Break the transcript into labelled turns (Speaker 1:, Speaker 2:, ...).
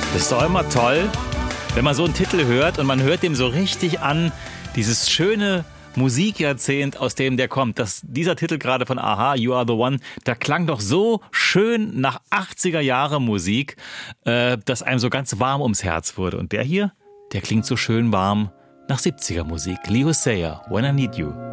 Speaker 1: Das ist doch immer toll, wenn man so einen Titel hört und man hört dem so richtig an, dieses schöne Musikjahrzehnt, aus dem der kommt. Dieser Titel gerade von Aha, You Are The One, da klang doch so schön nach 80er Jahre Musik, dass einem so ganz warm ums Herz wurde. Und der hier, der klingt so schön warm nach 70er Musik. Leo Sayer, When I Need You.